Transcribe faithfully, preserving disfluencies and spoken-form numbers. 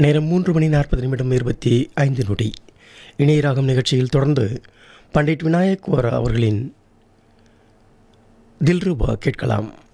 நேரம் மூன்று மணி நாற்பது நிமிடம் இருபத்தி ஐந்து நொடி. இணையராகம் நிகழ்ச்சியில் தொடர்ந்து பண்டிட் விநாயக் வோரா அவர்களின் தில்ருபா கேட்கலாம்.